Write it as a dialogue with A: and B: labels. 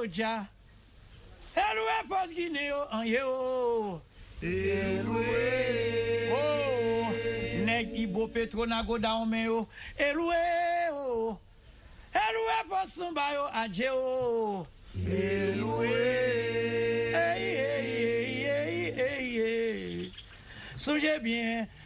A: ja. Eloué pos Guinée en yo.
B: Eloué.
A: Oh, nèg Ibo Petronago da on men yo. Eloué oh. Eloué pos Samba yo adje oh.
B: Eloué.
A: Songez bien,